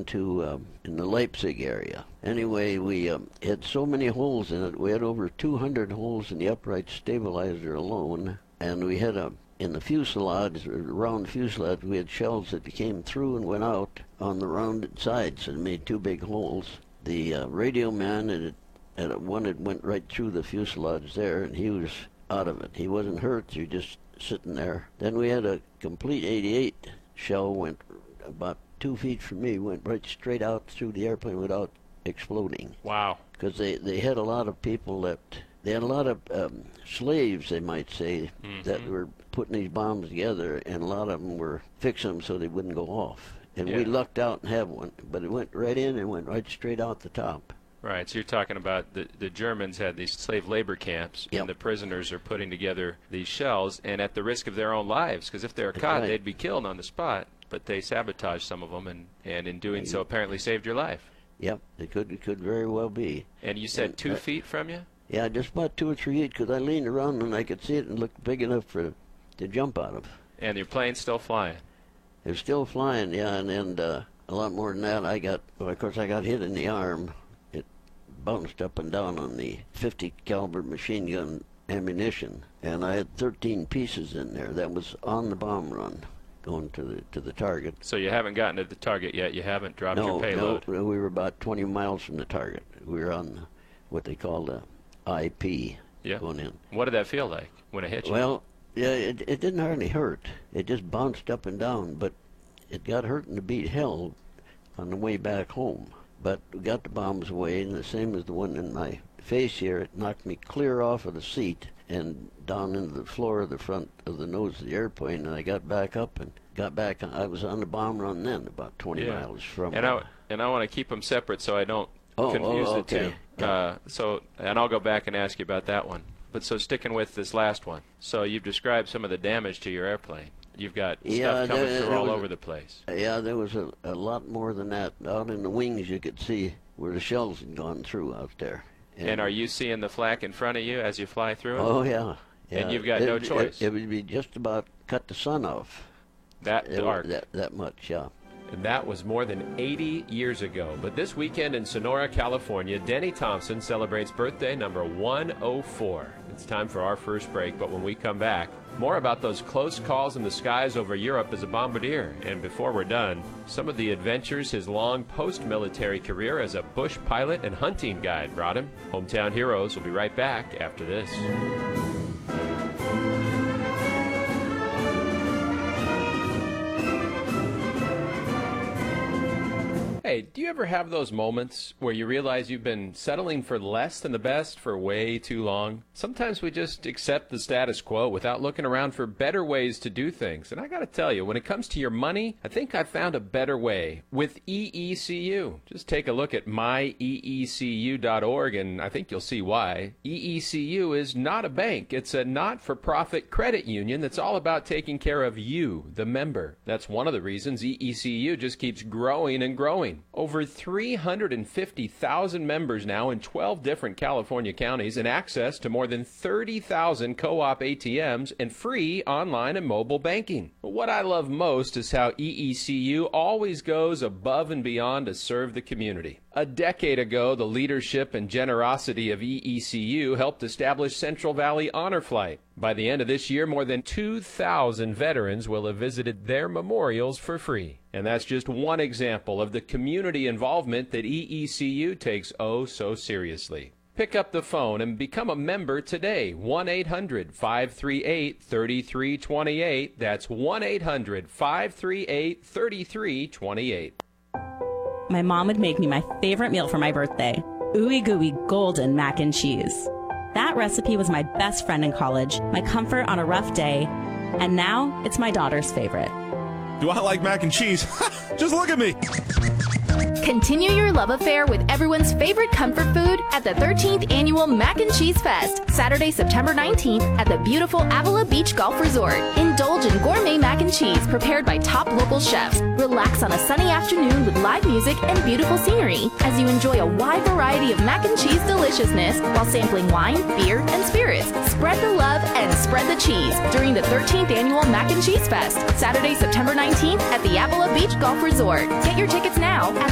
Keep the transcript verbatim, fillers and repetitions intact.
into um, in the Leipzig area. Anyway, we um, had so many holes in it. We had over two hundred holes in the upright stabilizer alone, and we had a in the fuselage, round fuselage, we had shells that came through and went out on the rounded sides and made two big holes. The uh, radio man had, had one that went right through the fuselage there, and he was out of it. He wasn't hurt, he was just sitting there. Then we had a complete eighty-eight shell, went about two feet from me, went right straight out through the airplane without exploding. Wow. Because they, they had a lot of people that, they had a lot of um, slaves, they might say, mm-hmm. that were putting these bombs together, and a lot of them were fixing them so they wouldn't go off. And yeah. we lucked out and had one, but it went right in and went right straight out the top. Right, so you're talking about the, the Germans had these slave labor camps, yep. and the prisoners are putting together these shells, and at the risk of their own lives, because if they were That's caught, right. they'd be killed on the spot. But they sabotaged some of them, and, and in doing so, apparently saved your life. Yep, it could it could very well be. And you said and, two uh, feet from you? Yeah, just about two or three feet, because I leaned around and I could see it and looked big enough for to jump out of. And your plane's still flying? It was still flying, yeah, and, and uh, a lot more than that. I got, well, of course, I got hit in the arm. It bounced up and down on the fifty caliber machine gun ammunition, and I had thirteen pieces in there. That was on the bomb run, going to the to the target. So you haven't gotten to the target yet? You haven't dropped no, your payload? No, we were about twenty miles from the target. We were on what they call the I P yeah. going in. What did that feel like when it hit you? Well, yeah, it, it didn't hardly hurt. It just bounced up and down, but it got hurting to beat hell on the way back home. But we got the bombs away, and the same as the one in my face here, it knocked me clear off of the seat and down into the floor of the front of the nose of the airplane, and I got back up and got back. I was on the bomb run then, about twenty yeah. miles from. And I and I want to keep them separate so I don't oh, confuse oh, the okay. two. Yeah. Uh, so, and I'll go back and ask you about that one. But so sticking with this last one. So you've described some of the damage to your airplane. You've got yeah, stuff coming there, through there all was, over the place. Yeah, there was a, a lot more than that. Out in the wings, you could see where the shells had gone through out there. And, and are you seeing the flak in front of you as you fly through it? Oh, yeah. yeah. And you've got it, no choice. It, it would be just about cut the sun off. That it, dark. That, that much, yeah. And that was more than eighty years ago. But this weekend in Sonora, California, Denny Thompson celebrates birthday number one oh four. It's time for our first break, but when we come back, more about those close calls in the skies over Europe as a bombardier. And before we're done, some of the adventures his long post-military career as a bush pilot and hunting guide brought him. Hometown Heroes will be right back after this. Hey, do you ever have those moments where you realize you've been settling for less than the best for way too long? Sometimes we just accept the status quo without looking around for better ways to do things. And I got to tell you, when it comes to your money, I think I've found a better way with E E C U. Just take a look at my E E C U dot org and I think you'll see why. E E C U is not a bank. It's a not-for-profit credit union that's all about taking care of you, the member. That's one of the reasons E E C U just keeps growing and growing. Over three hundred fifty thousand members now in twelve different California counties and access to more than thirty thousand co-op A T Ms and free online and mobile banking. What I love most is how E E C U always goes above and beyond to serve the community. A decade ago, the leadership and generosity of E E C U helped establish Central Valley Honor Flight. By the end of this year, more than two thousand veterans will have visited their memorials for free. And that's just one example of the community involvement that E E C U takes oh so seriously. Pick up the phone and become a member today. one eight hundred, five three eight, three three two eight. That's one eight hundred, five three eight, three three two eight. My mom would make me my favorite meal for my birthday, ooey gooey golden mac and cheese. That recipe was my best friend in college, my comfort on a rough day, and now it's my daughter's favorite. Do I like mac and cheese? Just look at me. Continue your love affair with everyone's favorite comfort food at the thirteenth Annual Mac and Cheese Fest, Saturday, September nineteenth at the beautiful Avila Beach Golf Resort. Indulge in gourmet mac and cheese prepared by top local chefs. Relax on a sunny afternoon with live music and beautiful scenery as you enjoy a wide variety of mac and cheese deliciousness while sampling wine, beer, and spirits. Spread the love and spread the cheese during the thirteenth Annual Mac and Cheese Fest, Saturday, September nineteenth at the Avila Beach Golf Resort. Get your tickets now at